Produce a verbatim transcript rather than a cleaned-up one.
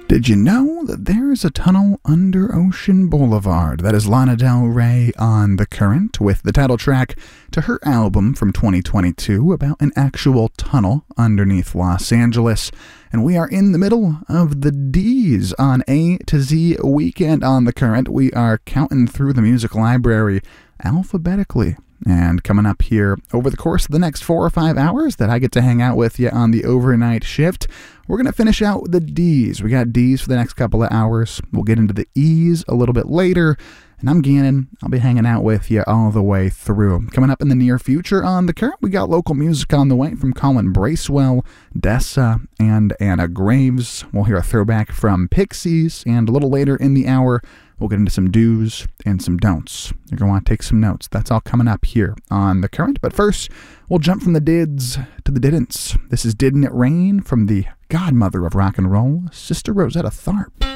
Did you know that there is a tunnel under Ocean Boulevard? That is Lana Del Rey on The Current with the title track to her album from twenty twenty-two about an actual tunnel underneath Los Angeles. And we are in the middle of the D's on A to Z weekend on The Current. We are counting through the music library alphabetically. And coming up here over the course of the next four or five hours that I get to hang out with you on the overnight shift, we're going to finish out with the D's. We got D's for the next couple of hours. We'll get into the E's a little bit later. And I'm Gannon. I'll be hanging out with you all the way through. Coming up in the near future on The Current, we got local music on the way from Colin Bracewell, Dessa, and Anna Graves. We'll hear a throwback from Pixies, and a little later in the hour, we'll get into some do's and some don'ts. You're going to want to take some notes. That's all coming up here on The Current. But first, we'll jump from the dids to the didn'ts. This is Didn't It Rain from the godmother of rock and roll, Sister Rosetta Tharpe.